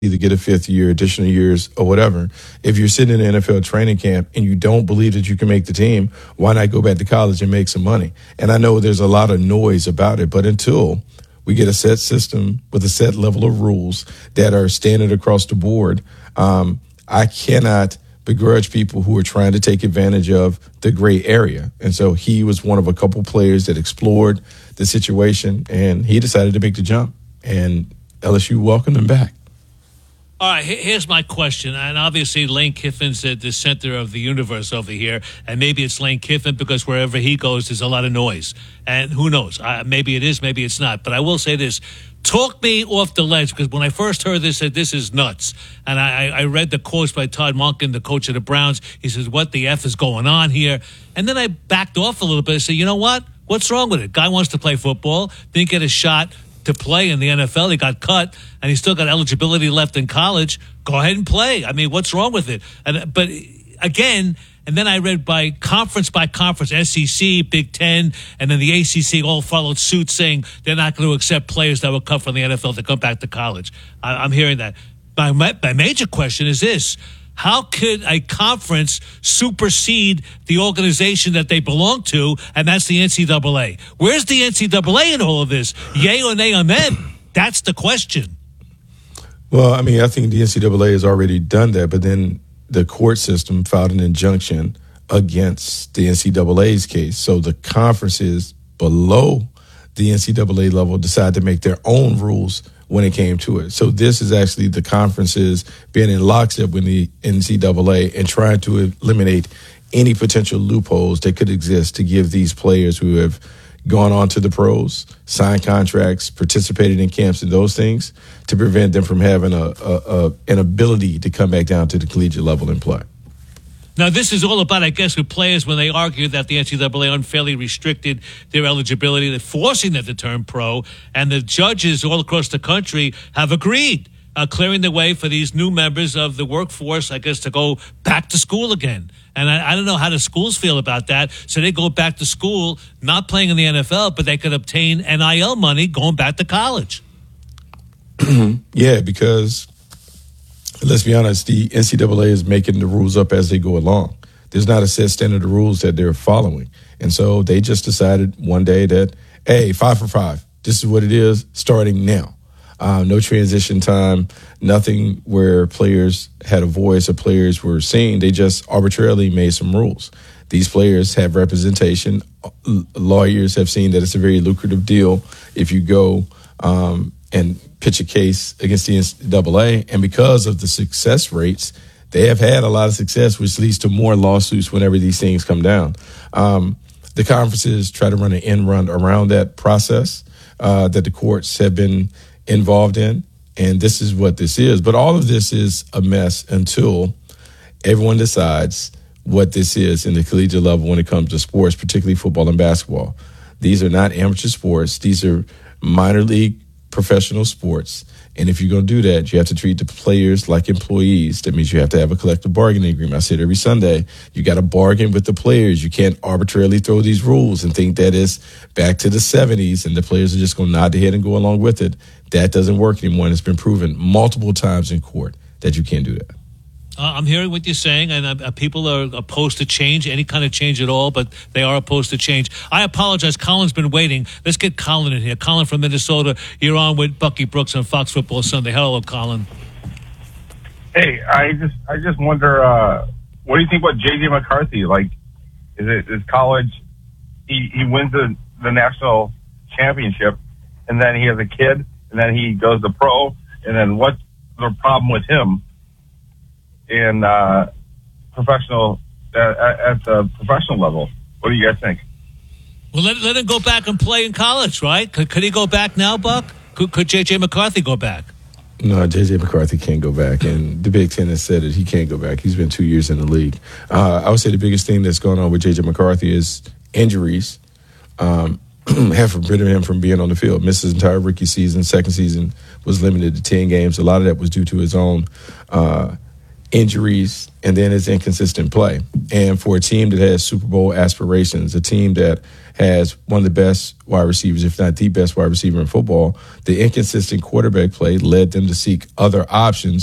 either get a fifth year, additional years, or whatever. If you're sitting in an NFL training camp and you don't believe that you can make the team, why not go back to college and make some money? And I know there's a lot of noise about it, but until we get a set system with a set level of rules that are standard across the board, I cannot begrudge people who are trying to take advantage of the gray area. And so he was one of a couple players that explored the situation, and he decided to make the jump, and LSU welcomed him back. All right, here's my question. And obviously, Lane Kiffin's at the center of the universe over here. And maybe it's Lane Kiffin because wherever he goes, there's a lot of noise. And who knows? Maybe it is, maybe it's not. But I will say this. Talk me off the ledge, because when I first heard this, I said, this is nuts. And I read the quotes by Todd Monken, the coach of the Browns. He says, what the F is going on here? And then I backed off a little bit and said, you know what? What's wrong with it? Guy wants to play football, didn't get a shot to play in the NFL. He got cut, and he's still got eligibility left in college. Go ahead and play. I mean, what's wrong with it? But again, and then I read by conference, SEC, Big Ten, and then the ACC all followed suit saying they're not going to accept players that were cut from the NFL to come back to college. I'm hearing that. My major question is this. How could a conference supersede the organization that they belong to, and that's the NCAA? Where's the NCAA in all of this? Yay or nay on them? That's the question. Well, I mean, I think the NCAA has already done that, but then the court system filed an injunction against the NCAA's case. So the conferences below the NCAA level decided to make their own rules when it came to it. So this is actually the conferences being in lockstep with the NCAA and trying to eliminate any potential loopholes that could exist to give these players who have gone on to the pros, signed contracts, participated in camps and those things, to prevent them from having an ability to come back down to the collegiate level and play. Now, this is all about, I guess, with players when they argue that the NCAA unfairly restricted their eligibility, they're forcing them to turn pro, and the judges all across the country have agreed, clearing the way for these new members of the workforce, I guess, to go back to school again. And I don't know how the schools feel about that. So they go back to school, not playing in the NFL, but they could obtain NIL money going back to college. Yeah, because let's be honest, the NCAA is making the rules up as they go along. There's not a set standard of rules that they're following. And so they just decided one day that, hey, 5 for 5, this is what it is starting now. No transition time, nothing where players had a voice or players were seen. They just arbitrarily made some rules. These players have representation. Lawyers have seen that it's a very lucrative deal if you go and pitch a case against the NCAA. And because of the success rates, they have had a lot of success, which leads to more lawsuits whenever these things come down. The conferences try to run an end run around that process that the courts have been involved in. And this is what this is. But all of this is a mess until everyone decides what this is in the collegiate level when it comes to sports, particularly football and basketball. These are not amateur sports. These are minor league professional sports. And if you're going to do that, you have to treat the players like employees. That means you have to have a collective bargaining agreement. I say it every Sunday. You got to bargain with the players. You can't arbitrarily throw these rules and think that it's back to the 70s and the players are just going to nod their head and go along with it. That doesn't work anymore. And it's been proven multiple times in court that you can't do that. I'm hearing what you're saying, and people are opposed to change, any kind of change at all, but they are opposed to change. I apologize. Colin's been waiting. Let's get Colin in here. Colin from Minnesota, you're on with Bucky Brooks on Fox Football Sunday. Hello, Colin. Hey, I just wonder, what do you think about J.J. McCarthy? Like, is college, he wins the national championship, and then he has a kid, and then he goes to pro, and then what's the problem with him in professional at the professional level? What do you guys think? Well, let him go back and play in college, right? Could he go back now, Buck? Could J.J. McCarthy go back? No, J.J. McCarthy can't go back, and the Big Ten has said that he can't go back. He's been 2 years in the league. I would say the biggest thing that's going on with J.J. McCarthy is injuries. Have prevented him from being on the field. Missed his entire rookie season. Second season was limited to 10 games. A lot of that was due to his own injuries, and then it's inconsistent play. And for a team that has Super Bowl aspirations, a team that has one of the best wide receivers, if not the best wide receiver in football, the inconsistent quarterback play led them to seek other options